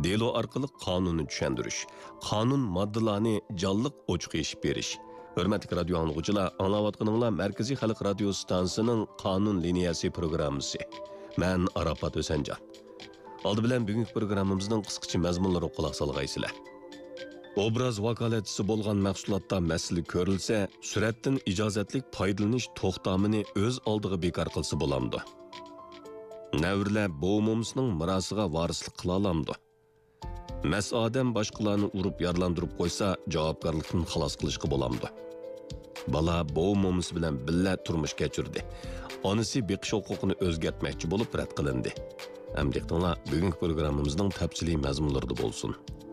delo orqali qonunni tushuntirish, qonun moddalarini jonliq ochiq eshib berish. Hurmatli radio anglovchilar, anglayotganinglar Markaziy xalq radio stansiyasining qonun liniyasi programmasi. Men Arafat O'sanjon. Oldi bilan bugungi programmamizning qisqacha mazmunlariga quloq solgaysizlar. Obraz vakolatchisi bo'lgan mahsulotda masala ko'rilsa, suratdan ijozatlik foydalanish to'xtamini o'z oldiga bekor qilsa bo'lamdi. Navrlar bo'mumsining mirosiga varislik qila olamdi. Mas odam boshqalarni urib yarlantirib qo'ysa, javobgarlikdan xalos qilishga bo'lamdi. Bala bo'mumsi bilan billa turmush kechirdi. Onasi beqish huquqini o'zgartmoqchi bo'lib rad qilindi. Amdiqtanglar bugungi programmamizning tafsiliy mazmunlarida bo'lsin.